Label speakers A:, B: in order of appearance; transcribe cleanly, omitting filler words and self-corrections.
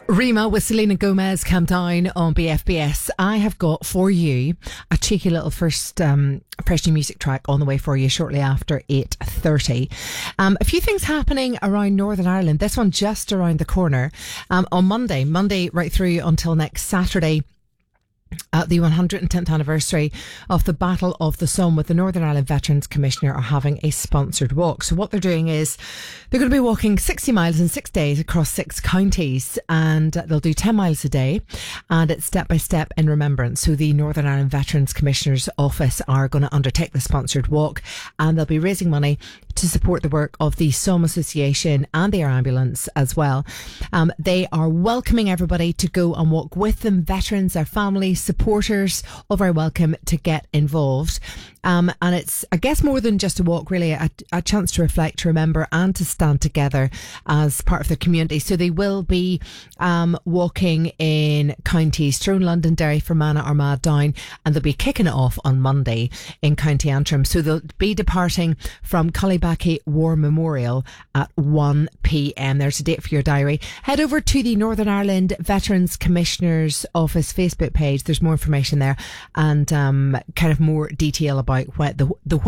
A: Rima with Selena Gomez, Calm Down on BFBS. I have got for you a cheeky little first fresh new music track on the way for you shortly after 8:30. A few things happening around Northern Ireland. This one just around the corner. On Monday right through until next Saturday, at the 110th anniversary of the Battle of the Somme, with the Northern Ireland Veterans Commissioner, are having a sponsored walk. So what they're doing is they're going to be walking 60 miles in 6 days across 6 counties, and they'll do 10 miles a day, and it's step by step in remembrance. So the Northern Ireland Veterans Commissioner's office are going to undertake the sponsored walk, and they'll be raising money to support the work of the Somme Association and the Air Ambulance as well. They are welcoming everybody to go and walk with them. Veterans, their families, supporters, all very welcome to get involved. And it's, I guess, more than just a walk, really, a chance to reflect, to remember, and to stand together as part of the community. So they will be walking in counties Tyrone, London, Derry, Fermanagh, Armagh, Down, and they'll be kicking it off on Monday in County Antrim. So they'll be departing from Collybackie War Memorial at 1 p.m. There's a date for your diary. Head over to the Northern Ireland Veterans Commissioner's Office Facebook page. There's more information there, and kind of more detail about the